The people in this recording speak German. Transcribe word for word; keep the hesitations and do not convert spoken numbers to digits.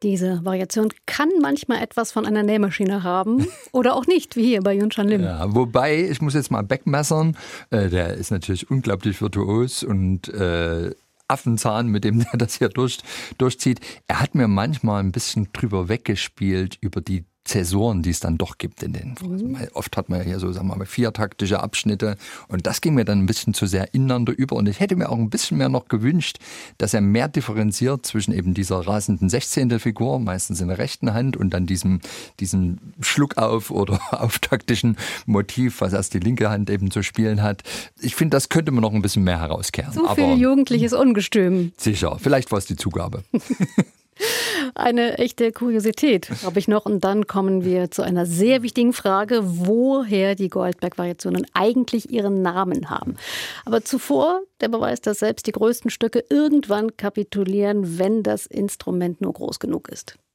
Diese Variation kann manchmal etwas von einer Nähmaschine haben oder auch nicht, wie hier bei Yun-Chan Lim. Ja, wobei, ich muss jetzt mal backmessern, äh, der ist natürlich unglaublich virtuos und äh, Affenzahn, mit dem er das hier durch, durchzieht. Er hat mir manchmal ein bisschen drüber weggespielt über die Zäsuren, die es dann doch gibt in den Phrasen. Mhm. Oft hat man ja hier so, sagen wir mal, viertaktische Abschnitte und das ging mir dann ein bisschen zu sehr ineinander über und ich hätte mir auch ein bisschen mehr noch gewünscht, dass er mehr differenziert zwischen eben dieser rasenden Sechzehntelfigur, meistens in der rechten Hand, und dann diesem, diesem Schluckauf oder auftaktischen Motiv, was erst die linke Hand eben zu spielen hat. Ich finde, das könnte man noch ein bisschen mehr herauskehren. Zu viel jugendliches Ungestüm. Sicher, vielleicht war es die Zugabe. Eine echte Kuriosität habe ich noch. Und dann kommen wir zu einer sehr wichtigen Frage, woher die Goldberg-Variationen eigentlich ihren Namen haben. Aber zuvor der Beweis, dass selbst die größten Stücke irgendwann kapitulieren, wenn das Instrument nur groß genug ist.